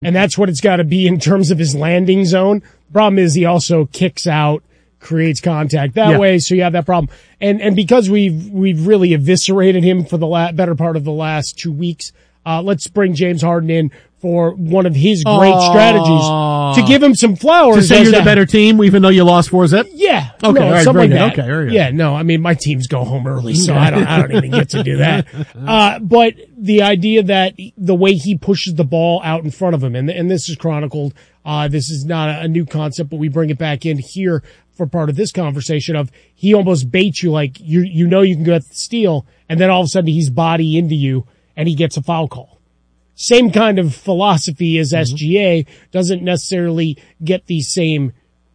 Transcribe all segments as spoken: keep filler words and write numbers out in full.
And that's what it's got to be in terms of his landing zone. The problem is he also kicks out, creates contact that yeah. way, so you have that problem. And and because we've we've really eviscerated him for the la- better part of the last two weeks, uh, let's bring James Harden in for one of his great Aww. strategies to give him some flowers. To say you're the better team, even though you lost four zip? Yeah. Okay, no, all right, something like good. that. Okay, very good. Yeah, no, I mean, my teams go home early, so I don't, I don't even get to do that. Uh, but the idea that the way he pushes the ball out in front of him, and, and this is chronicled, uh, this is not a, a new concept, but we bring it back in here for part of this conversation of he almost baits you like you, you know you can get the steal, and then all of a sudden he's body into you, and he gets a foul call. Same kind of philosophy as mm-hmm. S G A, doesn't necessarily get the same,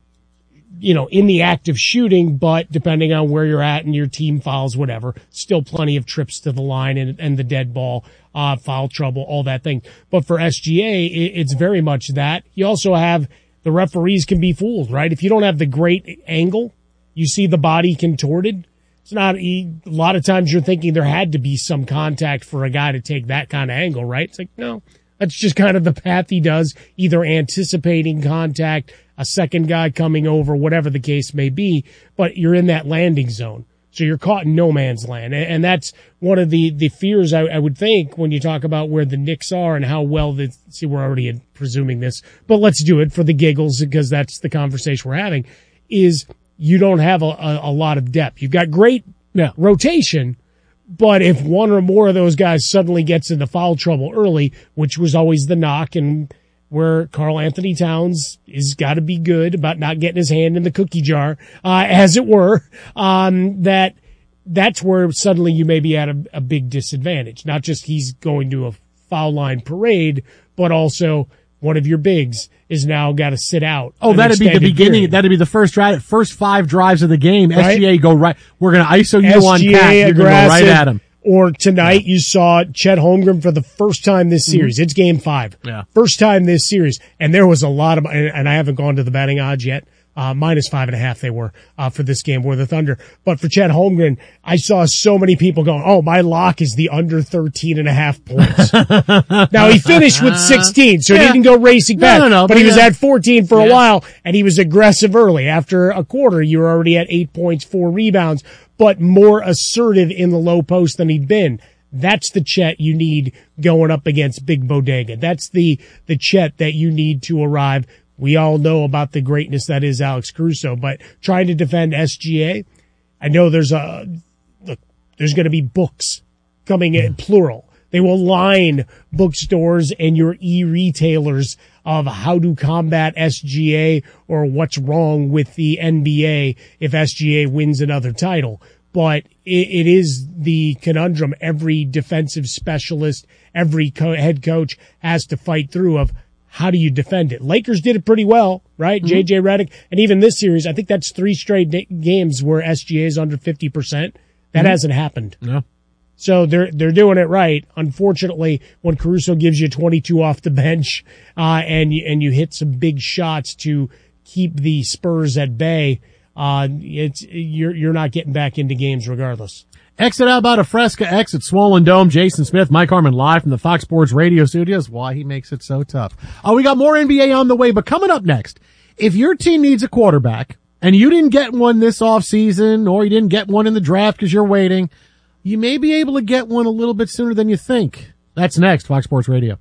you know, in the act of shooting, but depending on where you're at and your team fouls, whatever, still plenty of trips to the line and, and the dead ball, uh, foul trouble, all that thing. But for S G A, it, it's very much that. You also have the referees can be fooled, right? If you don't have the great angle, you see the body contorted. It's not, a lot of times you're thinking there had to be some contact for a guy to take that kind of angle, right? It's like, no, that's just kind of the path he does, either anticipating contact, a second guy coming over, whatever the case may be, but you're in that landing zone. So you're caught in no man's land. And that's one of the, the fears I, I would think when you talk about where the Knicks are and how well the, see, we're already presuming this, but let's do it for the giggles because that's the conversation we're having, is you don't have a, a, a lot of depth. You've got great yeah. rotation, but if one or more of those guys suddenly gets into foul trouble early, which was always the knock and where Karl Anthony Towns is got to be good about not getting his hand in the cookie jar, uh, as it were, um, that that's where suddenly you may be at a, a big disadvantage. Not just he's going to a foul line parade, but also one of your bigs is now got to sit out. Oh, that'd be the beginning. Period. That'd be the first drive, first five drives of the game. Right? S G A go right. We're going to I S O you S G A on Cat. You're going to go right at him. Or tonight yeah. you saw Chet Holmgren for the first time this series. Mm-hmm. It's game five. Yeah. First time this series. And there was a lot of, and I haven't gone to the betting odds yet. Uh, minus five and a half they were, uh, for this game were the Thunder. But for Chet Holmgren, I saw so many people going, oh, my lock is the under thirteen and a half points. Now he finished with sixteen, so yeah. he didn't go racing back. No, no, no, but, but he yeah. was at fourteen for yeah. a while, and he was aggressive early. After a quarter, you were already at eight points, four rebounds, but more assertive in the low post than he'd been. That's the Chet you need going up against Big Bodega. That's the, the Chet that you need to arrive. We all know about the greatness that is Alex Caruso, but trying to defend S G A, I know there's a, look, there's going to be books coming in plural. They will line bookstores and your e-retailers of how to combat S G A or what's wrong with the N B A if S G A wins another title. But it, it is the conundrum every defensive specialist, every co- head coach has to fight through of, how do you defend it? Lakers did it pretty well, right? Mm-hmm. J J Redick. And even this series, I think that's three straight da- games where S G A is under fifty percent. That mm-hmm. hasn't happened. No. So they're, they're doing it right. Unfortunately, when Caruso gives you twenty-two off the bench, uh, and you, and you hit some big shots to keep the Spurs at bay, uh, it's, you're, you're not getting back into games regardless. Exit out about a Fresca, exit Swollen Dome. Jason Smith, Mike Harmon live from the Fox Sports Radio studios. Why he makes it so tough. Oh, we got more N B A on the way, but coming up next, if your team needs a quarterback and you didn't get one this offseason or you didn't get one in the draft because you're waiting, you may be able to get one a little bit sooner than you think. That's next, Fox Sports Radio.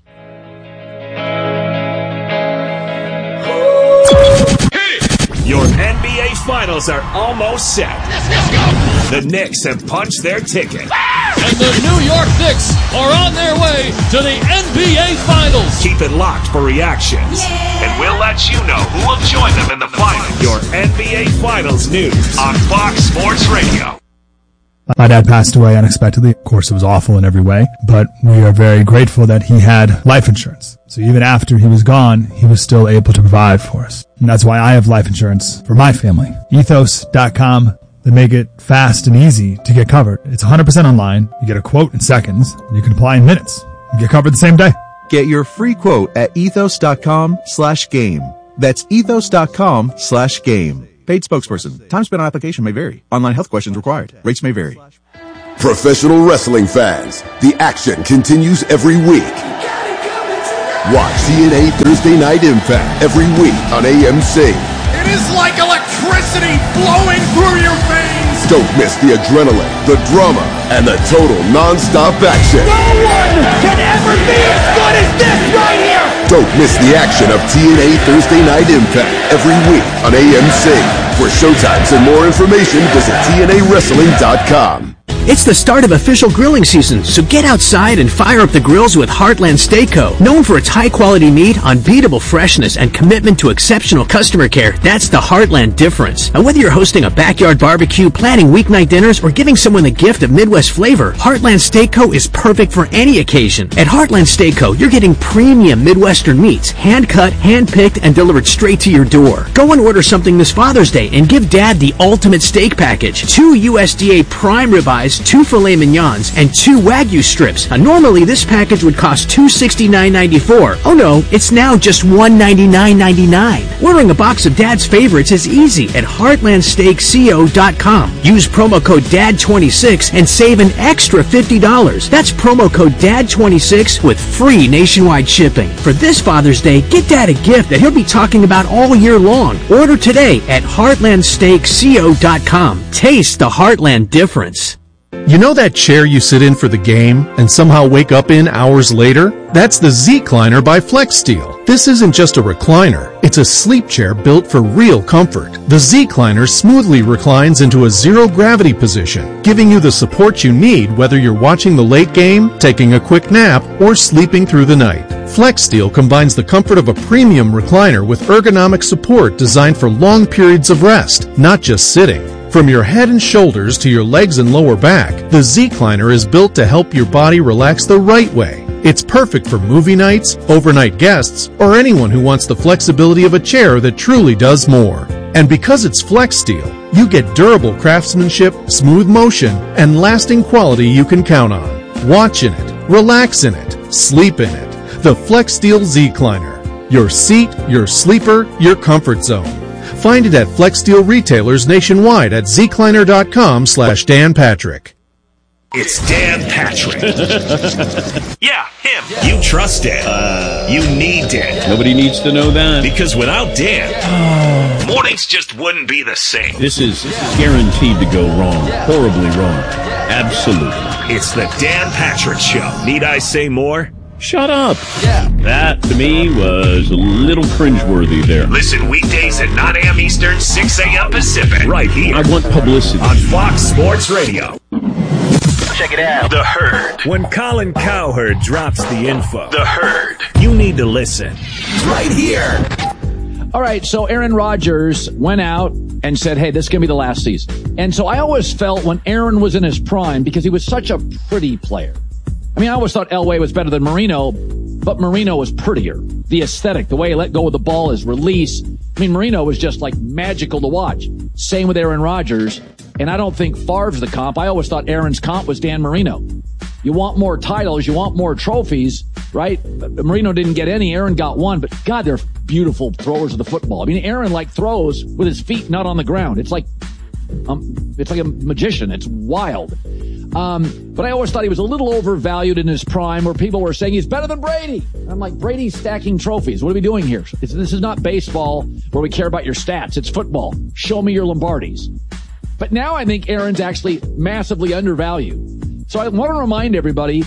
Your N B A Finals are almost set. Let's, let's go! The Knicks have punched their ticket. And the New York Knicks are on their way to the N B A Finals. Keep it locked for reactions. Yeah. And we'll let you know who will join them in the finals. Your N B A Finals news on Fox Sports Radio. My dad passed away unexpectedly. Of course, it was awful in every way, but we are very grateful that he had life insurance. So even after he was gone, he was still able to provide for us. And that's why I have life insurance for my family. Ethos dot com. They make it fast and easy to get covered. It's one hundred percent online. You get a quote in seconds, and you can apply in minutes. You get covered the same day. Get your free quote at ethos dot com slash game. That's ethos dot com slash game. Paid spokesperson. Time spent on application may vary. Online health questions required. Rates may vary. Professional wrestling fans, the action continues every week. Watch T N A Thursday Night Impact every week on A M C. It is like electricity flowing through your veins. Don't miss the adrenaline, the drama, and the total non-stop action. No one can ever be as good as this right here. Don't miss the action of T N A Thursday Night Impact every week on A M C. For showtimes and more information, visit T N A wrestling dot com. It's the start of official grilling season, so get outside and fire up the grills with Heartland Steak Co. Known for its high-quality meat, unbeatable freshness, and commitment to exceptional customer care, that's the Heartland difference. And whether you're hosting a backyard barbecue, planning weeknight dinners, or giving someone the gift of Midwest flavor, Heartland Steak Co. is perfect for any occasion. At Heartland Steak Co., you're getting premium Midwestern meats, hand-cut, hand-picked, and delivered straight to your door. Go and order something this Father's Day and give Dad the ultimate steak package. Two U S D A prime ribeyes, two filet mignons, and two Wagyu strips. Now, normally this package would cost two hundred sixty-nine dollars and ninety-four cents. Oh no, it's now just one hundred ninety-nine dollars and ninety-nine cents. Ordering a box of Dad's favorites is easy at heartland steak co dot com. Use promo code D A D twenty-six and save an extra fifty dollars. That's promo code D A D twenty-six with free nationwide shipping. For this Father's Day, get Dad a gift that he'll be talking about all year long. Order today at heartland steak co dot com. Taste the Heartland difference. You know that chair you sit in for the game and somehow wake up in hours later? That's the Z-Cliner by FlexSteel. This isn't just a recliner, it's a sleep chair built for real comfort. The Z-Cliner smoothly reclines into a zero-gravity position, giving you the support you need whether you're watching the late game, taking a quick nap, or sleeping through the night. FlexSteel combines the comfort of a premium recliner with ergonomic support designed for long periods of rest, not just sitting. From your head and shoulders to your legs and lower back, the Z-Cliner is built to help your body relax the right way. It's perfect for movie nights, overnight guests, or anyone who wants the flexibility of a chair that truly does more. And because it's FlexSteel, you get durable craftsmanship, smooth motion, and lasting quality you can count on. Watch in it, relax in it, sleep in it. The FlexSteel Z-Cliner. Your seat, your sleeper, your comfort zone. Find it at FlexSteel retailers nationwide at zcliner.com slash Dan Patrick. It's Dan Patrick. Yeah, him. You trust it. Uh, you need Dan. Nobody needs to know that. Because without Dan, mornings just wouldn't be the same. This is guaranteed to go wrong. Horribly wrong. Absolutely. It's the Dan Patrick Show. Need I say more? Shut up. Yeah. That, to me, was a little cringeworthy there. Listen weekdays at nine a.m. Eastern, six a.m. Pacific. Right here. I want publicity. On Fox Sports Radio. Check it out. The Herd. When Colin Cowherd drops the info. The Herd. You need to listen. Right here. All right, so Aaron Rodgers went out and said, hey, this is going to be the last season. And so I always felt when Aaron was in his prime, because he was such a pretty player. I mean, I always thought Elway was better than Marino, but Marino was prettier. The aesthetic, the way he let go of the ball, his release. I mean, Marino was just like magical to watch. Same with Aaron Rodgers. And I don't think Favre's the comp. I always thought Aaron's comp was Dan Marino. You want more titles, you want more trophies, right? Marino didn't get any, Aaron got one, but God, they're beautiful throwers of the football. I mean, Aaron like throws with his feet not on the ground. It's like, um, it's like a magician. It's wild. Um, but I always thought he was a little overvalued in his prime, where people were saying he's better than Brady. I'm like, Brady's stacking trophies. What are we doing here? It's, this is not baseball where we care about your stats. It's football. Show me your Lombardis. But now I think Aaron's actually massively undervalued. So I want to remind everybody,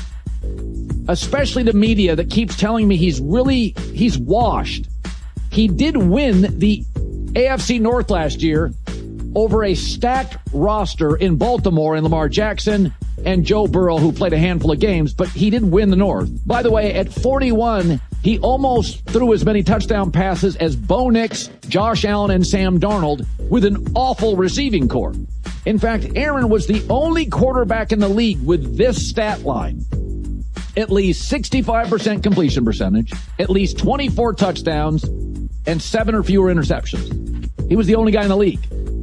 especially the media that keeps telling me he's really, he's washed. He did win the A F C North last year over a stacked roster in Baltimore and Lamar Jackson and Joe Burrow, who played a handful of games, but he did win the North. By the way, at forty-one, he almost threw as many touchdown passes as Bo Nix, Josh Allen, and Sam Darnold with an awful receiving corps. In fact, Aaron was the only quarterback in the league with this stat line. At least sixty-five percent completion percentage, at least twenty-four touchdowns, and seven or fewer interceptions. He was the only guy in the league.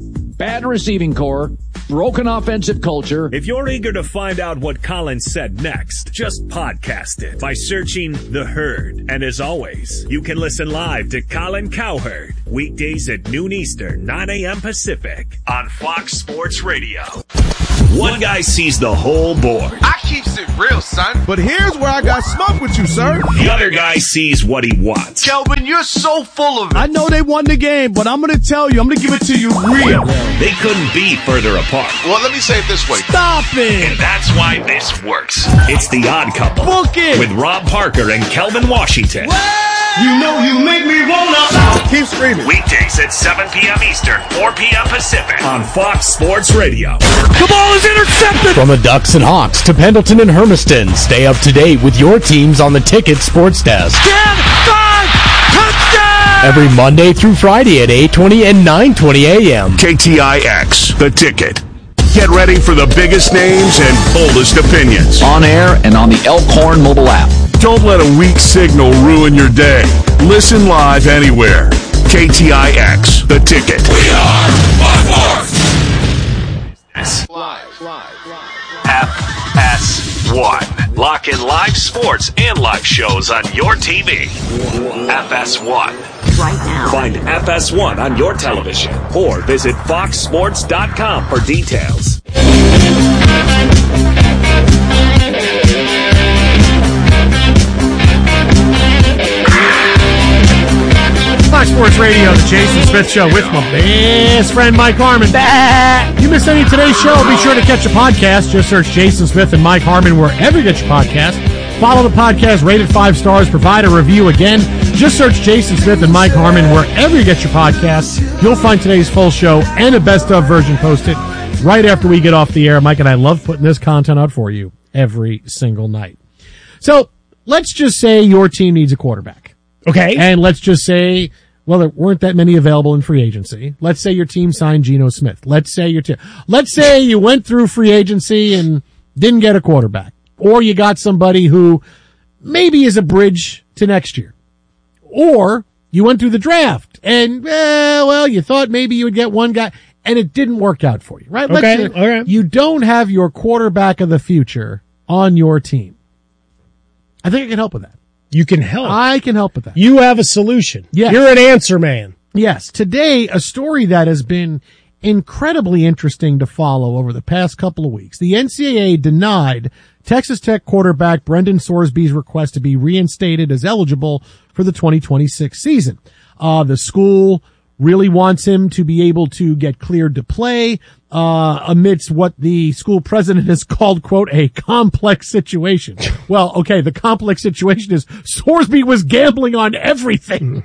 Bad receiving corps, broken offensive culture. If you're eager to find out what Colin said next, just podcast it by searching The Herd. And as always, you can listen live to Colin Cowherd weekdays at noon Eastern, nine a.m. Pacific on Fox Sports Radio. One guy sees the whole board. I keeps it real, son. But here's where I got smoke with you, sir. The other guy sees what he wants. Kelvin, you're so full of it. I know they won the game, but I'm going to tell you, I'm going to give it to you real. They couldn't be further apart. Well, let me say it this way. Stop it. And that's why this works. It's The Odd Couple. Book it. With Rob Parker and Kelvin Washington. You know you make me wanna. Keep screaming. Weekdays at seven p.m. Eastern, four p.m. Pacific on Fox Sports Radio. The ball is intercepted. From the Ducks and Hawks to Pendleton and Hermiston, stay up to date with your teams on the Ticket Sports Desk. ten, five, touchdown! Every Monday through Friday at eight twenty and nine twenty a.m. K T I X, The Ticket. Get ready for the biggest names and boldest opinions. On air and on the Elkhorn mobile app. Don't let a weak signal ruin your day. Listen live anywhere. K T I X, The Ticket. We are Fox Sports. F S one. Lock in live sports and live shows on your T V. F S one. Right now. Find F S one on your television or visit fox sports dot com for details. Fox Sports Radio, the Jason Smith Show with my best friend Mike Harmon. You missed any of today's show, be sure to catch a podcast. Just search Jason Smith and Mike Harmon wherever you get your podcast. Follow the podcast, rate it five stars, provide a review. Again, just search Jason Smith and Mike Harmon wherever you get your podcasts. You'll find today's full show and a best of version posted right after we get off the air. Mike and I love putting this content out for you every single night. So let's just say your team needs a quarterback. Okay. And let's just say, well, there weren't that many available in free agency. Let's say your team signed Geno Smith. Let's say your team, let's say you went through free agency and didn't get a quarterback. Or you got somebody who maybe is a bridge to next year. Or you went through the draft and, eh, well, you thought maybe you would get one guy and it didn't work out for you, right? Okay. Let's, All right. You don't have your quarterback of the future on your team. I think I can help with that. You can help. I can help with that. You have a solution. Yes. You're an answer man. Yes. Today, a story that has been incredibly interesting to follow over the past couple of weeks. The N C double A denied Texas Tech quarterback Brendan Sorsby's request to be reinstated as eligible for the twenty twenty-six season. Uh, the school really wants him to be able to get cleared to play, uh, amidst what the school president has called, quote, a complex situation. Well, okay, the complex situation is Sorsby was gambling on everything.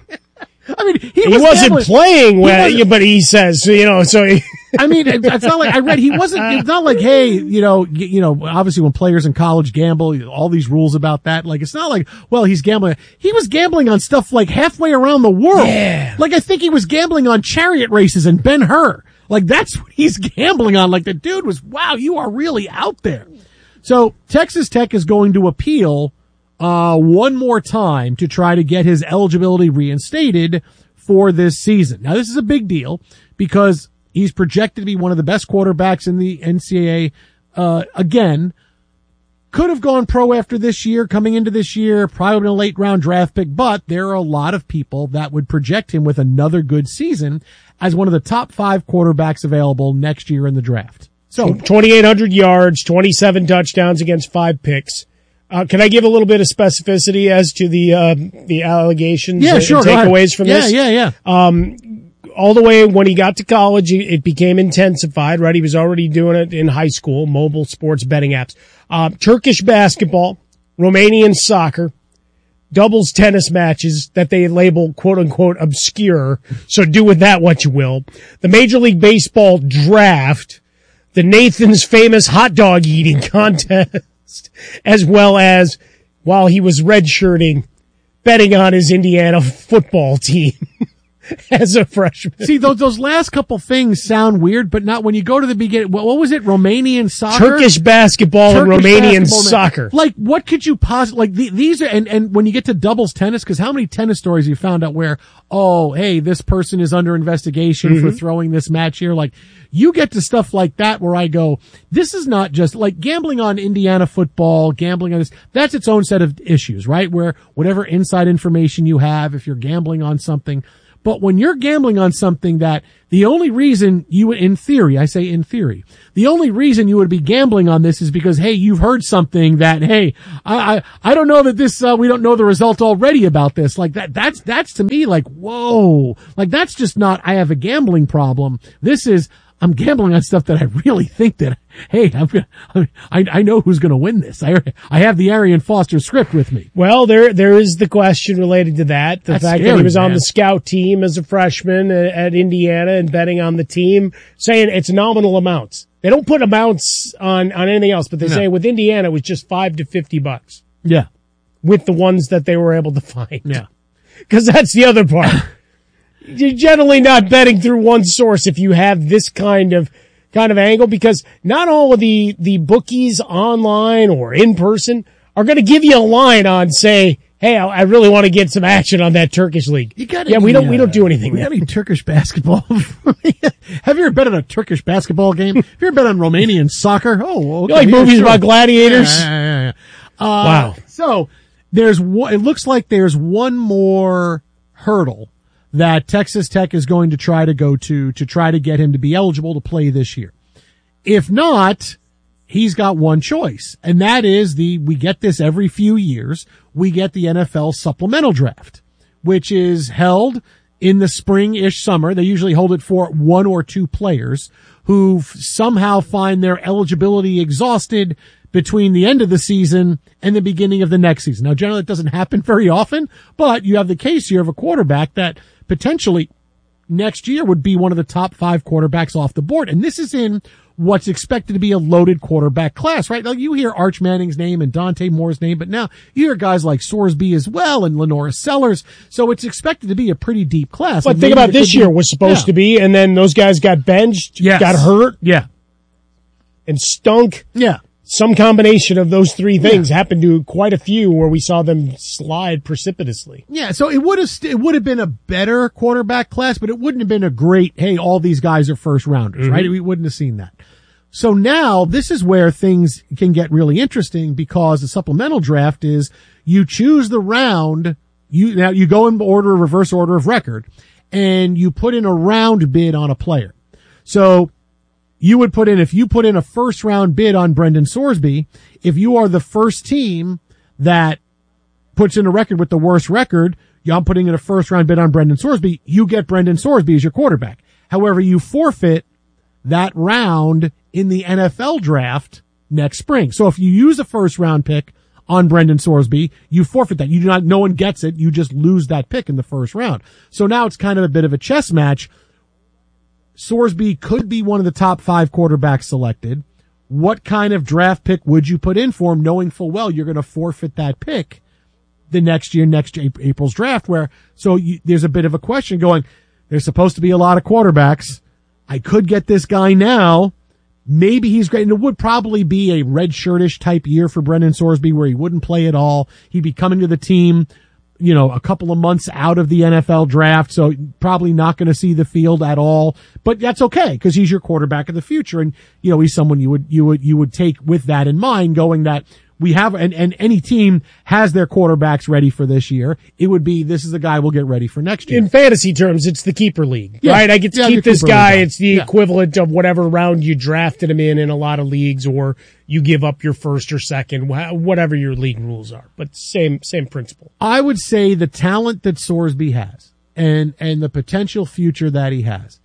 I mean, he, he was wasn't gambling. playing He well, wasn't- but he says, you know, so he, I mean, it- it's not like I read he wasn't, it's not like, hey, you know, y- you know, obviously when players in college gamble, all these rules about that, like, it's not like, well, he's gambling. He was gambling on stuff like halfway around the world. Yeah. Like, I think he was gambling on chariot races and Ben-Hur. Like, that's what he's gambling on. Like, the dude was, wow, you are really out there. So, Texas Tech is going to appeal, uh, one more time to try to get his eligibility reinstated for this season. Now, this is a big deal because he's projected to be one of the best quarterbacks in the N C double A. Uh, again, could have gone pro after this year, coming into this year, probably a late round draft pick, but there are a lot of people that would project him with another good season as one of the top five quarterbacks available next year in the draft. So twenty-eight hundred yards, twenty-seven touchdowns against five picks. Uh, can I give a little bit of specificity as to the, uh, the allegations yeah, and sure, go ahead. takeaways from yeah, this? Yeah, yeah, Um, all the way when he got to college, it it became intensified, right? He was already doing it in high school, mobile sports betting apps. Uh, Turkish basketball, Romanian soccer, doubles tennis matches that they label quote unquote obscure. So do with that what you will. The Major League Baseball draft, the Nathan's famous hot dog eating contest, as well as while he was redshirting, betting on his Indiana football team. As a freshman. See, those those last couple things sound weird, but not when you go to the beginning. What, what was it? Romanian soccer? Turkish basketball Turkish and Romanian basketball, soccer. Like, what could you possibly, like, the, these are, and, and when you get to doubles tennis, because how many tennis stories you found out where, oh, hey, this person is under investigation Mm-hmm. for throwing this match here. Like, you get to stuff like that where I go, this is not just, like, gambling on Indiana football, gambling on this, that's its own set of issues, right? Where whatever inside information you have, if you're gambling on something. But when you're gambling on something that the only reason you, in theory, I say in theory, the only reason you would be gambling on this is because, hey, you've heard something that, hey, I, I, I don't know that this, uh, we don't know the result already about this. Like that, that's, that's to me like, whoa, like that's just not, I have a gambling problem. This is, I'm gambling on stuff that I really think that, hey, I'm gonna, I, I know who's going to win this. I, I have the Arian Foster script with me. Well, there, there is the question related to that. The That's fact scary, that he was man. on the scout team as a freshman at, at Indiana and betting on the team, saying it's nominal amounts. They don't put amounts on, on anything else, but they No. say with Indiana it was just five to fifty bucks Yeah. with the ones that they were able to find. Yeah. Cause that's the other part. You're generally not betting through one source if you have this kind of kind of angle, because not all of the the bookies online or in person are going to give you a line on, say, hey, I, I really want to get some action on that Turkish league. You got yeah, we don't we don't do anything. We there. got any Turkish basketball? Have you ever bet on a Turkish basketball game? Have you ever bet on Romanian soccer? Oh, okay. You like yeah, movies sure. about gladiators? Yeah, yeah, yeah, yeah. Uh, Wow. So there's one, it looks like there's one more hurdle that Texas Tech is going to try to go to to try to get him to be eligible to play this year. If not, he's got one choice, and that is the, we get this every few years, we get the N F L supplemental draft, which is held in the spring-ish summer. They usually hold it for one or two players who somehow find their eligibility exhausted between the end of the season and the beginning of the next season. Now, generally, it doesn't happen very often, but you have the case here of a quarterback that potentially next year would be one of the top five quarterbacks off the board. And this is in what's expected to be a loaded quarterback class, right? Now, you hear Arch Manning's name and Dante Moore's name, but now you hear guys like Sorsby as well and Lenora Sellers. So it's expected to be a pretty deep class. But And think maybe about it this could year be- was supposed Yeah. to be, and then those guys got benched, Yes. got hurt, Yeah. and stunk. Yeah. Some combination of those three things happened to quite a few where we saw them slide precipitously. Yeah, so it would have st- it would have been a better quarterback class, but it wouldn't have been a great, hey, all these guys are first rounders, Mm-hmm. right? We wouldn't have seen that. So now this is where things can get really interesting, because the supplemental draft is you choose the round, you now you go in order, reverse order of record, and you put in a round bid on a player. So you would put in, if you put in a first round bid on Brendan Sorsby, if you are the first team that puts in a record with the worst record, I'm putting in a first round bid on Brendan Sorsby, you get Brendan Sorsby as your quarterback. However, you forfeit that round in the N F L draft next spring. So if you use a first round pick on Brendan Sorsby, you forfeit that. You do not, no one gets it. You just lose that pick in the first round. So now it's kind of a bit of a chess match. Sorsby could be one of the top five quarterbacks selected. What kind of draft pick would you put in for him, knowing full well you're going to forfeit that pick the next year, next April's draft, where, so you, there's a bit of a question going, there's supposed to be a lot of quarterbacks. I could get this guy now. Maybe he's great. And it would probably be a red shirtish type year for Brendan Sorsby where he wouldn't play at all. He'd be coming to the team, you know, a couple of months out of the N F L draft. So probably not going to see the field at all, but that's okay because he's your quarterback of the future. And, you know, he's someone you would, you would, you would take with that in mind, going that we have, and, and any team has their quarterbacks ready for this year. It would be, this is the guy we'll get ready for next year. In fantasy terms, it's the keeper league, Yeah. right? I get to Yeah, keep the this keeper guy. league. It's the Yeah. equivalent of whatever round you drafted him in in a lot of leagues, or you give up your first or second, wha- whatever your league rules are. But same, same principle. I would say the talent that Sorsby has and, and the potential future that he has,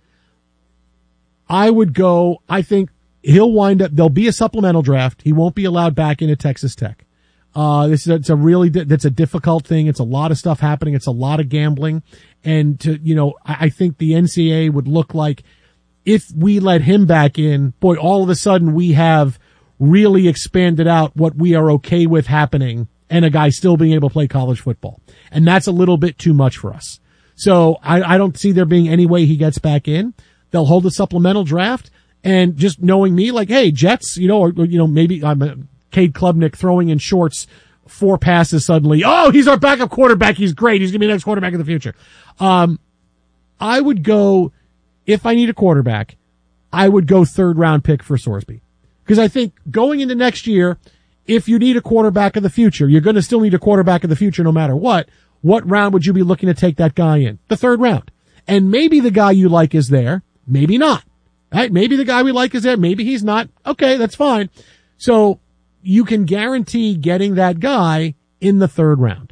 I would go, I think he'll wind up, there'll be a supplemental draft. He won't be allowed back into Texas Tech. Uh, this is, it's a really, that's a difficult thing. It's a lot of stuff happening. It's a lot of gambling. And to, you know, I, I think the N C double A would look like if we let him back in, boy, all of a sudden we have really expanded out what we are okay with happening and a guy still being able to play college football. And that's a little bit too much for us. So I, I don't see there being any way he gets back in. They'll hold a supplemental draft, and just knowing me, like, hey, Jets, you know, or, or you know, maybe I'm a Cade Klubnik throwing in shorts, four passes suddenly. Oh, he's our backup quarterback. He's great. He's going to be the next quarterback of the future. Um, I would go, if I need a quarterback, I would go third round pick for Sorsby. Because I think going into next year, if you need a quarterback of the future, you're going to still need a quarterback of the future no matter what. What round would you be looking to take that guy in? The third round. And maybe the guy you like is there, maybe not. Right? Maybe the guy we like is there, maybe he's not. Okay, that's fine. So you can guarantee getting that guy in the third round.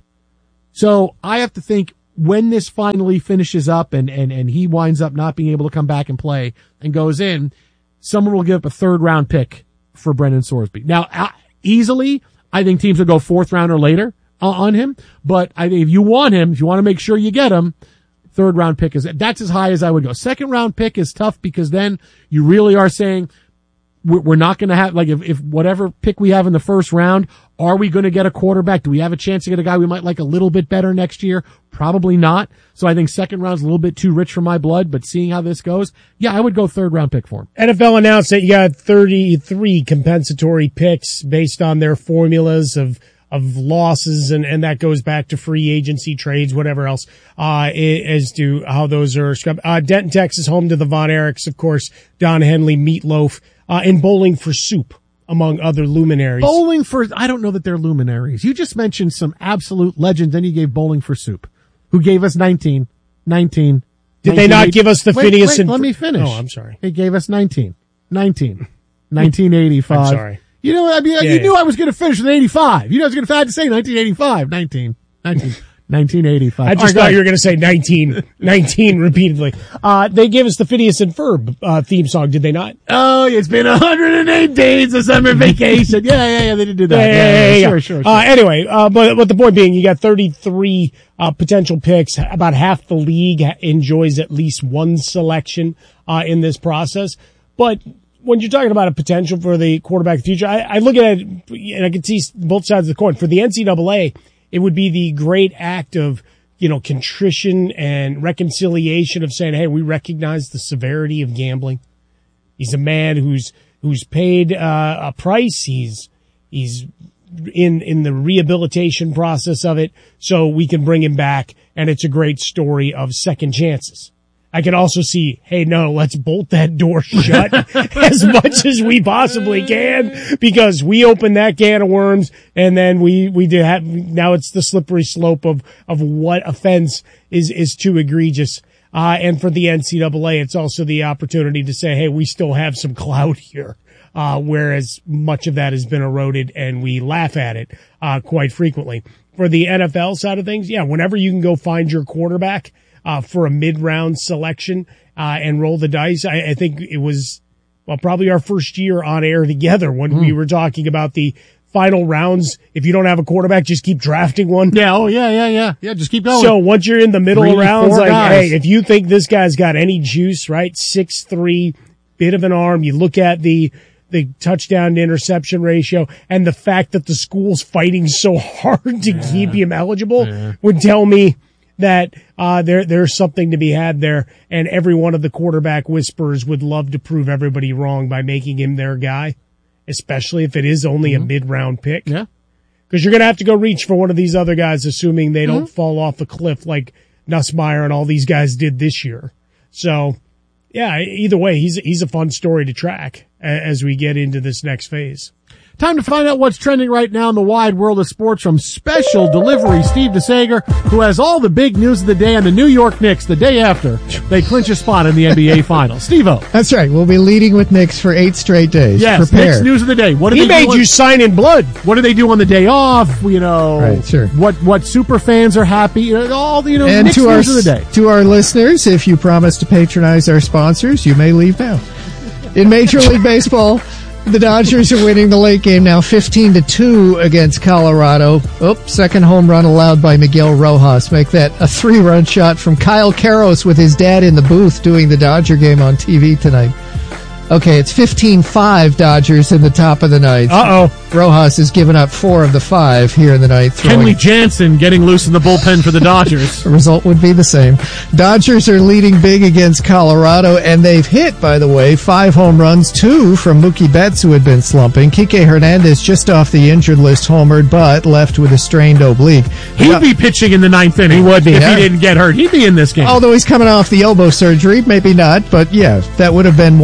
So I have to think when this finally finishes up and, and, and he winds up not being able to come back and play and goes in, someone will give up a third round pick for Brendan Sorsby. Now, uh, easily, I think teams will go fourth round or later uh, on him. But I think if you want him, if you want to make sure you get him, third round pick is, that's as high as I would go. Second round pick is tough because then you really are saying we're, we're not going to have, like if, if whatever pick we have in the first round, are we going to get a quarterback? Do we have a chance to get a guy we might like a little bit better next year? Probably not. So I think second round's a little bit too rich for my blood, but seeing how this goes, yeah, I would go third round pick for him. N F L announced that you got thirty-three compensatory picks based on their formulas of of losses, and, and that goes back to free agency trades, whatever else, uh, as to how those are scrubbed. Uh, Denton, Texas, home to the Von Erichs, of course, Don Henley, Meatloaf, uh, and Bowling for Soup, among other luminaries. Bowling for, I don't know that they're luminaries. You just mentioned some absolute legends, then you gave Bowling for Soup, who gave us nineteen, nineteen. Did they not give us the wait, Phineas wait, and... let me finish. Oh, I'm sorry. They gave us nineteen, nineteen, nineteen eighty-five. I'm sorry. You know, I mean, Yeah, you yeah. knew I was going to finish with eighty-five. You know, I was going to have to say nineteen eighty-five, nineteen, nineteen, nineteen eighty-five. I just All right, thought go you were ahead. going to say nineteen, nineteen repeatedly. Uh, they gave us the Phineas and Ferb, uh, theme song, did they not? Oh, it's been one hundred eight days of summer vacation. Yeah, yeah, yeah, they did do that. Yeah, yeah, yeah, yeah. Sure, sure, sure. Uh, anyway, uh, but, but the point being, you got thirty-three, uh, potential picks. About half the league enjoys at least one selection, uh, in this process. But when you're talking about a potential for the quarterback of the future, I, I look at it and I can see both sides of the coin. For the N C double A, it would be the great act of, you know, contrition and reconciliation of saying, hey, we recognize the severity of gambling. He's a man who's, who's paid, uh, a price. He's, he's in, in the rehabilitation process of it. So we can bring him back. And it's a great story of second chances. I can also see, hey, no, let's bolt that door shut as much as we possibly can, because we opened that can of worms, and then we, we did have, now it's the slippery slope of, of what offense is, is too egregious. Uh, and for the N C double A, it's also the opportunity to say, hey, we still have some clout here. Uh, whereas much of that has been eroded and we laugh at it, uh, quite frequently. For the N F L side of things, yeah, whenever you can go find your quarterback, Uh, for a mid-round selection, uh, and roll the dice. I, I think it was, well, probably our first year on air together when mm. we were talking about the final rounds. If you don't have a quarterback, just keep drafting one. Yeah, oh, yeah, yeah, yeah. Yeah, just keep going. So once you're in the middle Three, of rounds, four like, guys. hey, if you think this guy's got any juice, right? six three, bit of an arm, you look at the, the touchdown to interception ratio and the fact that the school's fighting so hard to yeah. keep him eligible yeah. would tell me that uh there there's something to be had there, and every one of the quarterback whisperers would love to prove everybody wrong by making him their guy, especially if it is only mm-hmm. a mid-round pick. Yeah. Because you're going to have to go reach for one of these other guys, assuming they mm-hmm. don't fall off a cliff like Nussmeier and all these guys did this year. So, yeah, either way, he's he's a fun story to track as we get into this next phase. Time to find out what's trending right now in the wide world of sports from Special Delivery Steve DeSager, who has all the big news of the day on the New York Knicks the day after they clinch a spot in the N B A Finals. Steve-O. That's right. We'll be leading with Knicks for eight straight days. Yes, Prepare. Knicks news of the day. What do he they made do you on, sign in blood. What do they do on the day off? You know, right, sure. what what super fans are happy. You know, all the you know and Knicks to news our, of the day. To our listeners, if you promise to patronize our sponsors, you may leave now. In Major League Baseball, the Dodgers are winning the late game now fifteen to two against Colorado. Oops, second home run allowed by Miguel Rojas. Make that a three-run shot from Kyle Karros with his dad in the booth doing the Dodger game on T V tonight. Okay, it's fifteen five Dodgers in the top of the ninth. Uh-oh. Rojas has given up four of the five here in the ninth. Henley Jansen getting loose in the bullpen for the Dodgers. The result would be the same. Dodgers are leading big against Colorado, and they've hit, by the way, five home runs, two from Mookie Betts, who had been slumping. Kike Hernandez just off the injured list homered, but left with a strained oblique. He'd Now, be pitching in the ninth inning. He would be, if huh? he didn't get hurt. He'd be in this game. Although he's coming off the elbow surgery, maybe not, but yeah, that would have been one nomination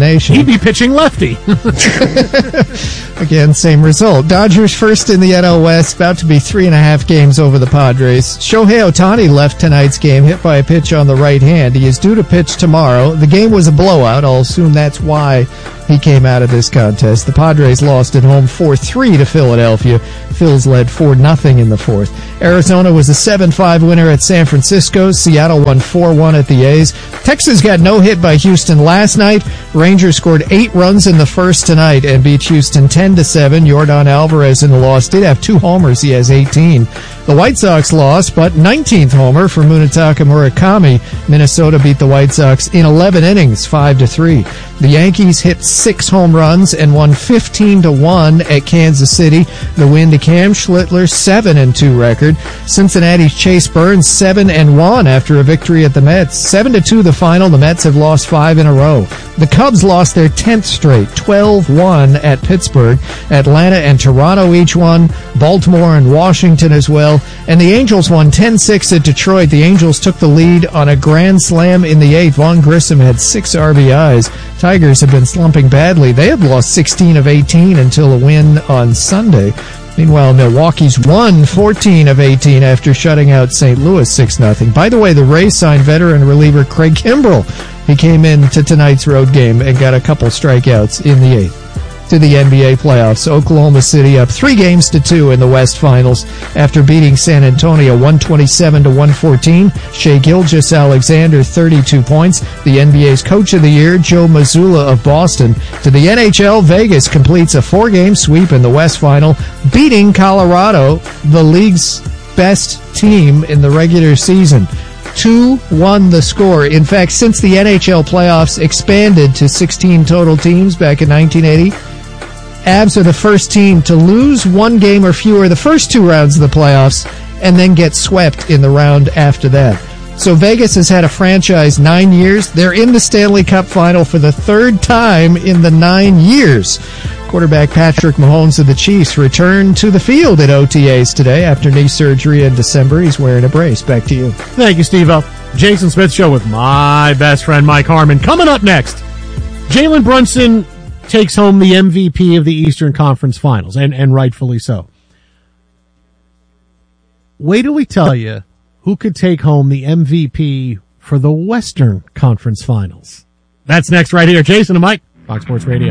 combination. He'd be pitching lefty. Again, same result. Dodgers first in the N L West, about to be three and a half games over the Padres. Shohei Ohtani left tonight's game, hit by a pitch on the right hand. He is due to pitch tomorrow. The game was a blowout. I'll assume that's why he came out of this contest. The Padres lost at home four three to Philadelphia. Phils led four nothing in the fourth. Arizona was a seven five winner at San Francisco. Seattle won four one at the A's. Texas got no hit by Houston last night. Rangers scored eight runs in the first tonight and beat Houston ten to seven. Yordan Alvarez in the loss did have two homers. He has eighteen. The White Sox lost, but nineteenth homer for Munetaka Murakami. Minnesota beat the White Sox in eleven innings, five to three. The Yankees hit six home runs and won fifteen to one at Kansas City. The win to Cam Schlittler's seven and two record. Cincinnati's Chase Burns seven and one after a victory at the Mets. seven to two the final. The Mets have lost five in a row. The Cubs lost their tenth straight, twelve one at Pittsburgh. Atlanta and Toronto each won. Baltimore and Washington as well. And the Angels won ten six at Detroit. The Angels took the lead on a grand slam in the eighth. Vaughn Grissom had six R B Is. Tigers have been slumping badly. They had lost sixteen of eighteen until a win on Sunday. Meanwhile, Milwaukee's won fourteen of eighteen after shutting out Saint Louis six nothing. By the way, the Rays signed veteran reliever Craig Kimbrell. He came in to tonight's road game and got a couple strikeouts in the eighth. To the N B A playoffs, Oklahoma City up three games to two in the West Finals after beating San Antonio one twenty-seven to one fourteen. Shai Gilgeous-Alexander, thirty-two points. The N B A's Coach of the Year, Joe Mazzulla of Boston. To the N H L, Vegas completes a four-game sweep in the West Final, beating Colorado, the league's best team in the regular season. two one the score. In fact, since the N H L playoffs expanded to sixteen total teams back in nineteen eighty, Avs are the first team to lose one game or fewer the first two rounds of the playoffs and then get swept in the round after that. So Vegas has had a franchise nine years. They're in the Stanley Cup final for the third time in the nine years. Quarterback Patrick Mahomes of the Chiefs returned to the field at O T As today after knee surgery in December. He's wearing a brace. Back to you. Thank you, Steve-O. Jason Smith Show with my best friend Mike Harmon. Coming up next, Jalen Brunson takes home the M V P of the Eastern Conference Finals, and, and rightfully so. Wait till we tell you who could take home the M V P for the Western Conference Finals. That's next right here. Jason and Mike, Fox Sports Radio.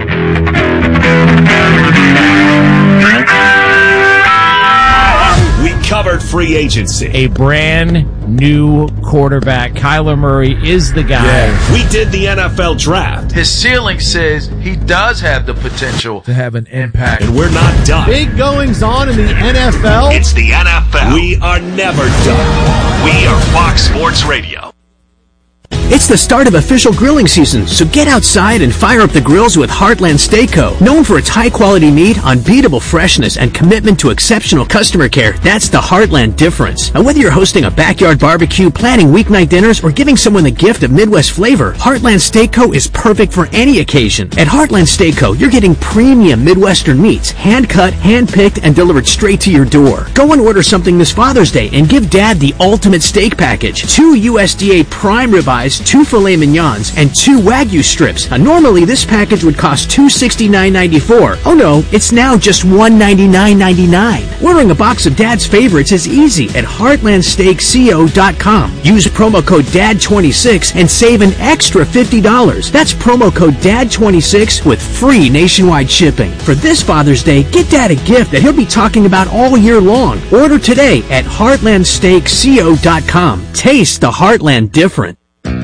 We covered free agency. A brand new quarterback. Kyler Murray is the guy. Yeah. We did the N F L draft. His ceiling says he does have the potential to have an impact. And we're not done. Big goings on in the N F L. It's the N F L. We are never done. We are Fox Sports Radio. It's the start of official grilling season, so get outside and fire up the grills with Heartland Steak Co. Known for its high-quality meat, unbeatable freshness, and commitment to exceptional customer care, that's the Heartland difference. And whether you're hosting a backyard barbecue, planning weeknight dinners, or giving someone the gift of Midwest flavor, Heartland Steak Co. is perfect for any occasion. At Heartland Steak Co., you're getting premium Midwestern meats, hand-cut, hand-picked, and delivered straight to your door. Go and order something this Father's Day and give Dad the ultimate steak package. Two U S D A prime ribeyes, two filet mignons, and two Wagyu strips. Now, normally this package would cost two hundred sixty-nine dollars and ninety-four cents. Oh no, it's now just one hundred ninety-nine dollars and ninety-nine cents. Ordering a box of Dad's favorites is easy at heartland steak co dot com. Use promo code D A D twenty-six and save an extra fifty dollars. That's promo code D A D twenty-six with free nationwide shipping. For this Father's Day, get Dad a gift that he'll be talking about all year long. Order today at heartland steak co dot com. Taste the Heartland different.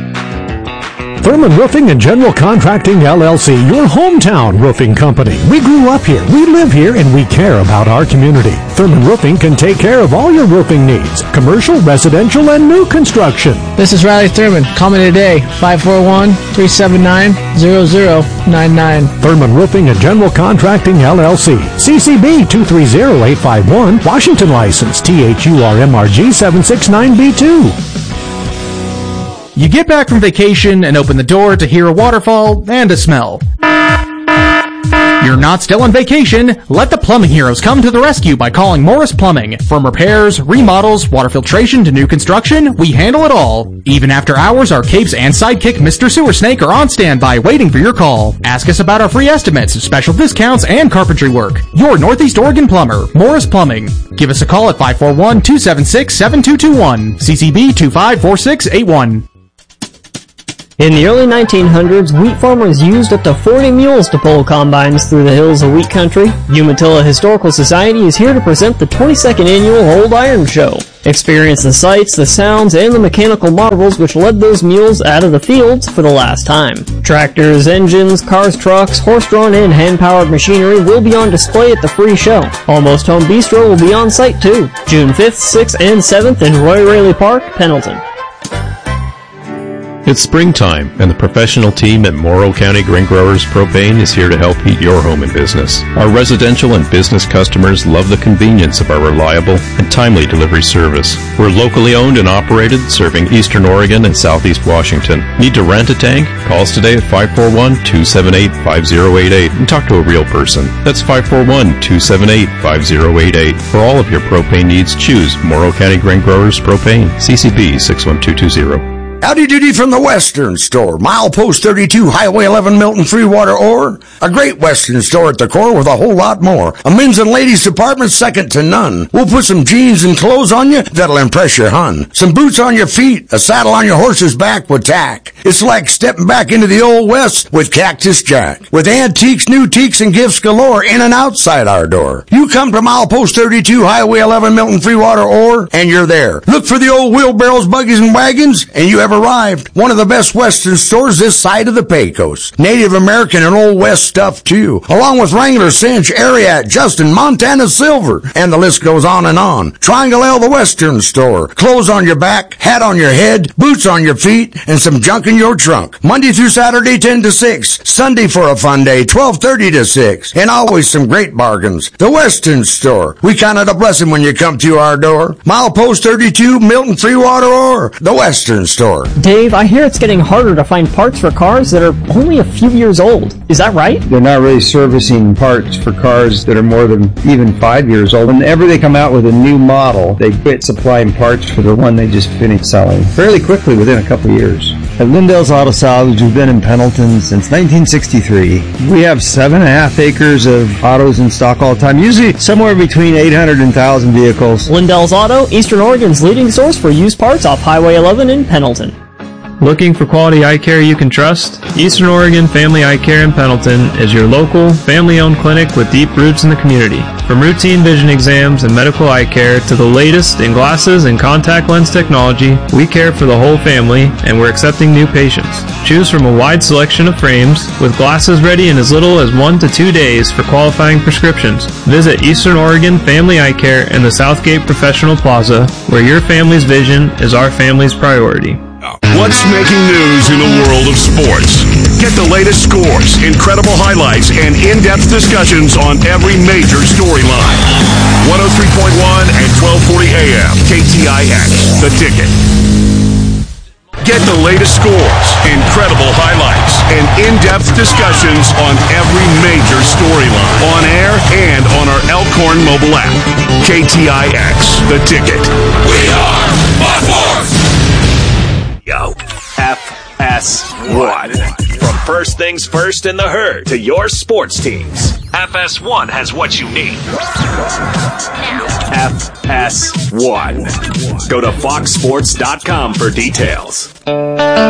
Thurman Roofing and General Contracting, L L C, your hometown roofing company. We grew up here, we live here, and we care about our community. Thurman Roofing can take care of all your roofing needs, commercial, residential, and new construction. This is Riley Thurman. Call me today, five four one, three seven nine, zero zero nine nine. Thurman Roofing and General Contracting, L L C. C C B two three zero eight five one. Washington license T H U R M R G seven six nine B two. You get back from vacation and open the door to hear a waterfall and a smell. You're not still on vacation? Let the plumbing heroes come to the rescue by calling Morris Plumbing. From repairs, remodels, water filtration to new construction, we handle it all. Even after hours, our capes and sidekick Mister Sewer Snake are on standby waiting for your call. Ask us about our free estimates, special discounts, and carpentry work. Your Northeast Oregon plumber, Morris Plumbing. Give us a call at five four one, two seven six, seven two two one, C C B two five four six eight one. In the early nineteen hundreds, wheat farmers used up to forty mules to pull combines through the hills of wheat country. Umatilla Historical Society is here to present the twenty-second annual Old Iron Show. Experience the sights, the sounds, and the mechanical marvels which led those mules out of the fields for the last time. Tractors, engines, cars, trucks, horse-drawn and hand-powered machinery will be on display at the free show. Almost Home Bistro will be on site too. June fifth, sixth, and seventh in Roy Raley Park, Pendleton. It's springtime, and the professional team at Morrow County Grain Growers Propane is here to help heat your home and business. Our residential and business customers love the convenience of our reliable and timely delivery service. We're locally owned and operated, serving Eastern Oregon and Southeast Washington. Need to rent a tank? Call us today at five four one, two seven eight, five zero eight eight and talk to a real person. That's five four one, two seven eight, five zero eight eight. For all of your propane needs, choose Morrow County Grain Growers Propane, C C B six one two two zero. Howdy doody from the Western Store. Milepost thirty-two, Highway eleven, Milton, Freewater, Ore. A great Western store at the core with a whole lot more. A men's and ladies department second to none. We'll put some jeans and clothes on you that'll impress your hun. Some boots on your feet, a saddle on your horse's back with tack. It's like stepping back into the Old West with Cactus Jack. With antiques, new teaks, and gifts galore in and outside our door. You come to Milepost thirty-two, Highway eleven, Milton, Freewater, Ore, and you're there. Look for the old wheelbarrows, buggies, and wagons, and you have arrived. One of the best Western stores this side of the Pecos. Native American and Old West stuff too, along with Wrangler, Cinch, Ariat, Justin, Montana Silver, and the list goes on and on. Triangle L, the Western Store. Clothes on your back, hat on your head, boots on your feet, and some junk in your trunk. Monday through Saturday, ten to six. Sunday for a fun day, twelve thirty to six. And always some great bargains. The Western Store. We count it a blessing when you come to our door. Milepost thirty-two, Milton, Freewater, or the Western Store. Dave, I hear it's getting harder to find parts for cars that are only a few years old. Is that right? They're not really servicing parts for cars that are more than even five years old. Whenever they come out with a new model, they quit supplying parts for the one they just finished selling fairly quickly within a couple of years. At Lindell's Auto Salvage, we've been in Pendleton since nineteen sixty-three. We have seven and a half acres of autos in stock all the time, usually somewhere between eight hundred and one thousand vehicles. Lindell's Auto, Eastern Oregon's leading source for used parts off Highway eleven in Pendleton. Looking for quality eye care you can trust? Eastern Oregon Family Eye Care in Pendleton is your local, family-owned clinic with deep roots in the community. From routine vision exams and medical eye care to the latest in glasses and contact lens technology, we care for the whole family, and we're accepting new patients. Choose from a wide selection of frames, with glasses ready in as little as one to two days for qualifying prescriptions. Visit Eastern Oregon Family Eye Care in the Southgate Professional Plaza, where your family's vision is our family's priority. What's making news in the world of sports? Get the latest scores, incredible highlights, and in-depth discussions on every major storyline. one oh three point one and twelve forty A M, K T I X, The Ticket. Get the latest scores, incredible highlights, and in-depth discussions on every major storyline. On air and on our Elkhorn mobile app. K T I X, The Ticket. We are Buckforce! Yo, F S one. From first things first in the herd to your sports teams, F S one has what you need. F S one. Go to fox sports dot com for details.